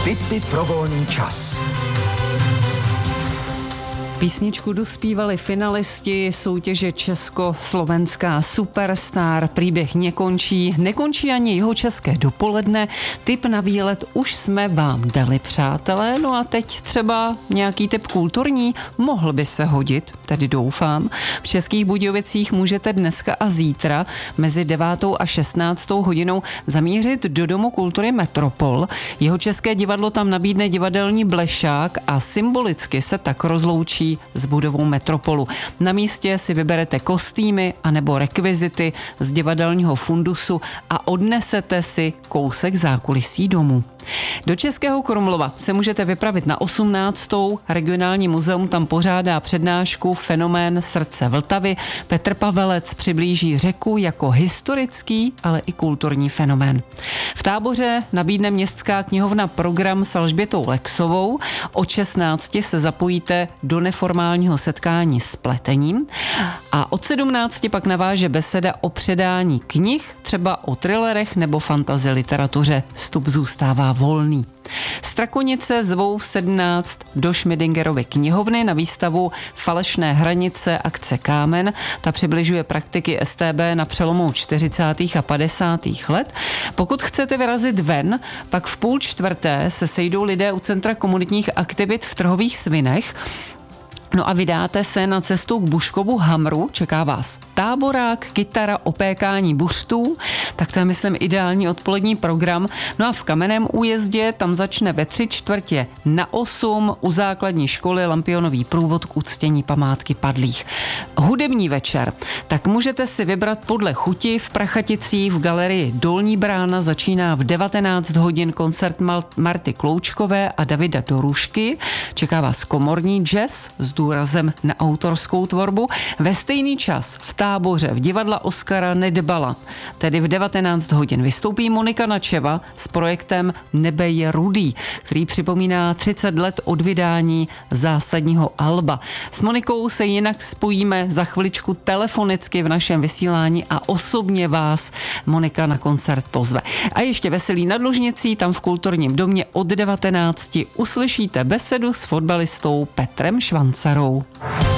Tipy pro volný čas. Písničku dospívali finalisti soutěže Československá Superstar. Příběh nekončí ani jihočeské dopoledne. Tip na výlet už jsme vám dali, přátelé. No a teď třeba nějaký tip kulturní mohl by se hodit, tedy doufám. V Českých Budějovicích můžete dneska a zítra mezi 9. a 16. hodinou zamířit do Domu kultury Metropol. Jihočeské divadlo tam nabídne divadelní blešák a symbolicky se tak rozloučí s budovou Metropolu. Na místě si vyberete kostýmy anebo rekvizity z divadelního fundusu a odnesete si kousek zákulisí domu. Do Českého Krumlova se můžete vypravit na 18. Regionální muzeum tam pořádá přednášku Fenomén srdce Vltavy. Petr Pavelec přiblíží řeku jako historický, ale i kulturní fenomén. V Táboře nabídne Městská knihovna program s Alžbětou Lexovou. Od 16 se zapojíte do neformálního setkání s pletením a od 17 pak naváže beseda o předání knih, třeba o thrillerech nebo fantasy literatuře. Vstup zůstává volný. Strakonice zvou v 17 do Schmidingerovy knihovny na výstavu Falešné hranice akce Kámen. Ta přibližuje praktiky STB na přelomu 40. a 50. let. Pokud chcete vyrazit ven, pak v 3:30 se sejdou lidé u Centra komunitních aktivit v Trhových Svinech. No a vydáte se na cestu k Buškovu Hamru, čeká vás táborák, kytara, opékání buřtů, tak to je, myslím, ideální odpolední program. No a v Kamenném Újezdě tam začne ve 7:45 u základní školy Lampionový průvod k uctění památky padlých. Hudební večer, tak můžete si vybrat podle chuti. V Prachaticích v galerii Dolní brána začíná v 19 hodin koncert Marty Kloučkové a Davida Dorušky. Čeká vás komorní jazz s důrazem na autorskou tvorbu. Ve stejný čas v Táboře v divadla Oskara Nedbala, tedy v 19 hodin, vystoupí Monika Načeva s projektem Nebe je rudý, který připomíná 30 let od vydání zásadního alba. S Monikou se jinak spojíme za chviličku telefonicky v našem vysílání a osobně vás Monika na koncert pozve. A ještě Veselí nad Lužnicí, tam v Kulturním domě od 19 uslyšíte besedu s fotbalistou Petrem Švancarou.